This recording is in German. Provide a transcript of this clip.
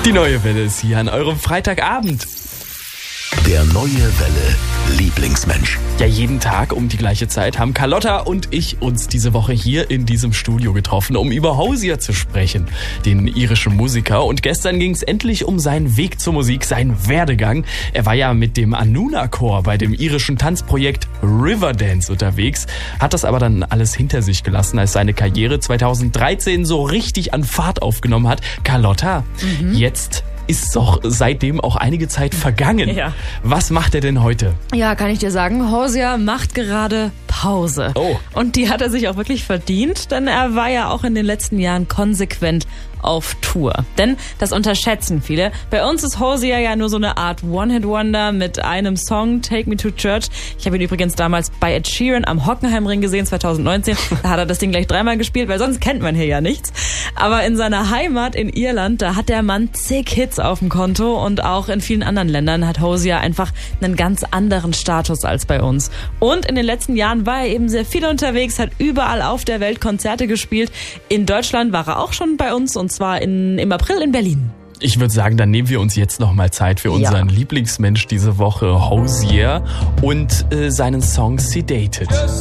Die neue Welle ist hier an eurem Freitagabend. Der neue Welle Lieblingsmensch. Ja, jeden Tag um die gleiche Zeit haben Carlotta und ich uns diese Woche hier in diesem Studio getroffen, um über Hozier zu sprechen, den irischen Musiker. Und gestern ging es endlich um seinen Weg zur Musik, seinen Werdegang. Er war ja mit dem Anuna-Chor bei dem irischen Tanzprojekt Riverdance unterwegs, hat das aber dann alles hinter sich gelassen, als seine Karriere 2013 so richtig an Fahrt aufgenommen hat. Carlotta, jetzt ist doch seitdem auch einige Zeit vergangen. Ja. Was macht er denn heute? Ja, kann ich dir sagen, Hozier macht gerade Pause. Oh. Und die hat er sich auch wirklich verdient, denn er war ja auch in den letzten Jahren konsequent auf Tour. Denn das unterschätzen viele. Bei uns ist Hozier ja nur so eine Art One-Hit-Wonder mit einem Song, Take Me to Church. Ich habe ihn übrigens damals bei Ed Sheeran am Hockenheimring gesehen, 2019. Da hat er das Ding gleich 3-mal gespielt, weil sonst kennt man hier ja nichts. Aber in seiner Heimat in Irland, da hat der Mann zig Hits auf dem Konto und auch in vielen anderen Ländern hat Hozier einfach einen ganz anderen Status als bei uns. Und in den letzten Jahren war er eben sehr viel unterwegs, hat überall auf der Welt Konzerte gespielt. In Deutschland war er auch schon bei uns und zwar im April in Berlin. Ich würde sagen, dann nehmen wir uns jetzt nochmal Zeit für unseren Lieblingsmensch diese Woche, Hozier, und seinen Song Sedated.